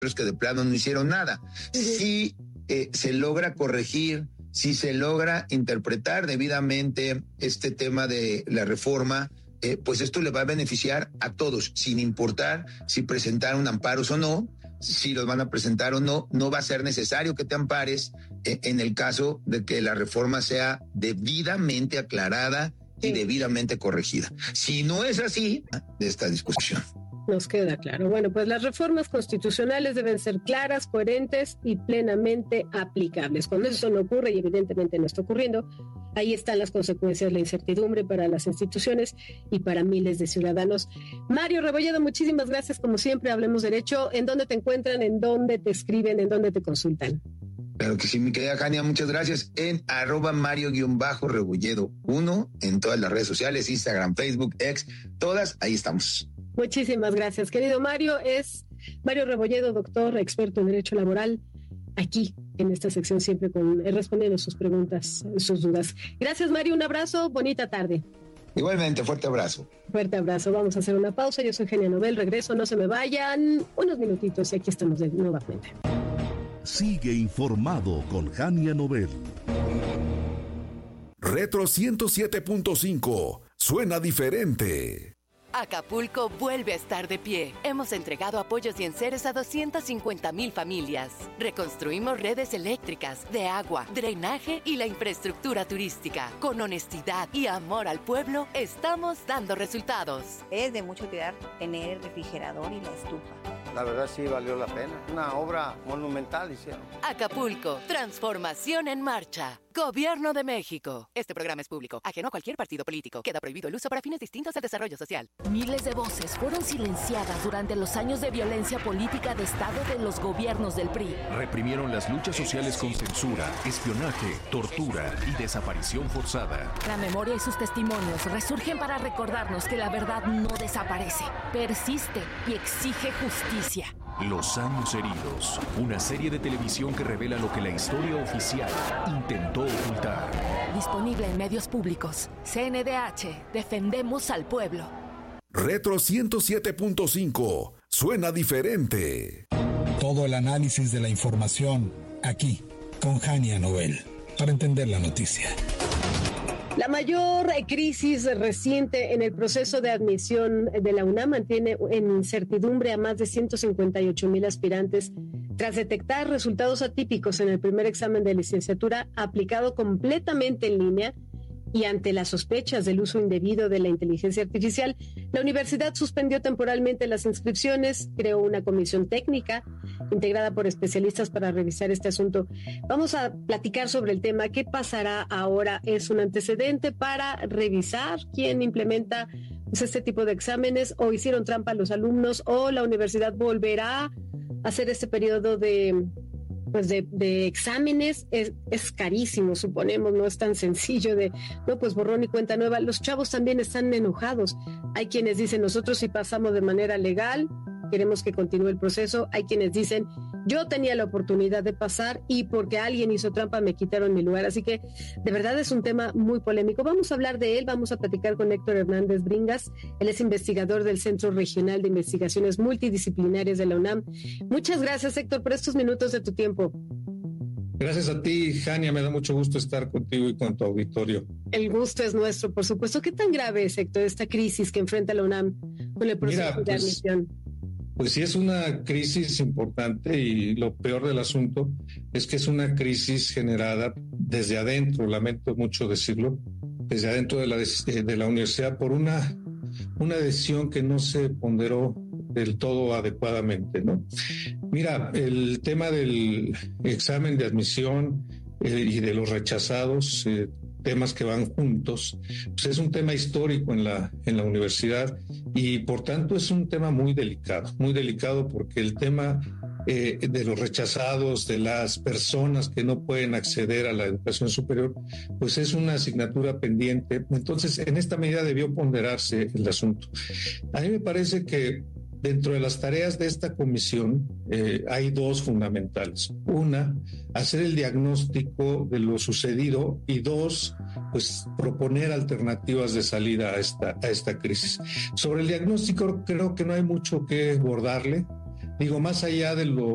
que de plano no hicieron nada. Si se logra corregir, si se logra interpretar debidamente este tema de la reforma, pues esto le va a beneficiar a todos, sin importar si presentaron amparos o no, si los van a presentar o no. No va a ser necesario que te ampares en el caso de que la reforma sea debidamente aclarada y debidamente corregida. Si no es así, de esta discusión. Nos queda claro. Bueno, pues las reformas constitucionales deben ser claras, coherentes y plenamente aplicables. Cuando eso no ocurre, y evidentemente no está ocurriendo, ahí están las consecuencias, la incertidumbre para las instituciones y para miles de ciudadanos. Mario Rebolledo, muchísimas gracias. Como siempre, Hablemos Derecho. ¿En dónde te encuentran? ¿En dónde te escriben? ¿En dónde te consultan? Claro que sí, mi querida Jania, muchas gracias. En @Mario_Rebolledo 1, en todas las redes sociales, Instagram, Facebook, X, todas, ahí estamos. Muchísimas gracias, querido Mario. Es Mario Rebolledo, doctor, experto en Derecho Laboral, aquí en esta sección siempre respondiendo sus preguntas, sus dudas. Gracias, Mario, un abrazo, bonita tarde. Igualmente, fuerte abrazo. Fuerte abrazo, vamos a hacer una pausa. Yo soy Genia Nobel, regreso, no se me vayan, unos minutitos y aquí estamos nuevamente. Sigue informado con Jania Nobel. Retro 107.5, suena diferente. Acapulco vuelve a estar de pie. Hemos entregado apoyos y enseres a 250,000 familias. Reconstruimos redes eléctricas, de agua, drenaje y la infraestructura turística. Con honestidad y amor al pueblo, estamos dando resultados. Es de mucha utilidad tener el refrigerador y la estufa. La verdad sí valió la pena. Una obra monumental hicieron. Acapulco, transformación en marcha. Gobierno de México. Este programa es público, ajeno a cualquier partido político. Queda prohibido el uso para fines distintos al desarrollo social. Miles de voces fueron silenciadas durante los años de violencia política de Estado de los gobiernos del PRI. Reprimieron las luchas sociales con censura, espionaje, tortura y desaparición forzada. La memoria y sus testimonios resurgen para recordarnos que la verdad no desaparece, persiste y exige justicia. Los años heridos, una serie de televisión que revela lo que la historia oficial intentó ocultar. Disponible en medios públicos. CNDH, defendemos al pueblo. Retro 107.5, suena diferente. Todo el análisis de la información aquí, con Jania Nobel, para entender la noticia. La mayor crisis reciente en el proceso de admisión de la UNAM mantiene en incertidumbre a más de 158,000 aspirantes tras detectar resultados atípicos en el primer examen de licenciatura aplicado completamente en línea. Y ante las sospechas del uso indebido de la inteligencia artificial, la universidad suspendió temporalmente las inscripciones, creó una comisión técnica integrada por especialistas para revisar este asunto. Vamos a platicar sobre el tema. ¿Qué pasará ahora? ¿Es un antecedente para revisar quién implementa este tipo de exámenes? ¿O hicieron trampa los alumnos? ¿O la universidad volverá a hacer este periodo de exámenes? Es carísimo, suponemos, no es tan sencillo pues borrón y cuenta nueva. Los chavos también están enojados. Hay quienes dicen, nosotros sí pasamos de manera legal, queremos que continúe el proceso. Hay quienes dicen, yo tenía la oportunidad de pasar y porque alguien hizo trampa me quitaron mi lugar. Así que de verdad es un tema muy polémico. Vamos a hablar de él, vamos a platicar con Héctor Hernández Bringas. Él es investigador del Centro Regional de Investigaciones Multidisciplinarias de la UNAM. Muchas gracias, Héctor, por estos minutos de tu tiempo. Gracias a ti, Jania, me da mucho gusto estar contigo y con tu auditorio. El gusto es nuestro, por supuesto. ¿Qué tan grave es, Héctor, esta crisis que enfrenta la UNAM con el proceso de admisión? Pues sí, es una crisis importante y lo peor del asunto es que es una crisis generada desde adentro, lamento mucho decirlo, desde adentro de la universidad por una decisión que no se ponderó del todo adecuadamente, ¿no? Mira, el tema del examen de admisión y de los rechazados, temas que van juntos, pues es un tema histórico en la universidad y por tanto es un tema muy delicado porque el tema de los rechazados, de las personas que no pueden acceder a la educación superior, pues es una asignatura pendiente. Entonces, en esta medida debió ponderarse el asunto. A mí me parece que dentro de las tareas de esta comisión hay dos fundamentales. Una, hacer el diagnóstico de lo sucedido y dos, pues proponer alternativas de salida a esta crisis. Sobre el diagnóstico creo que no hay mucho que abordarle. Digo, más allá de lo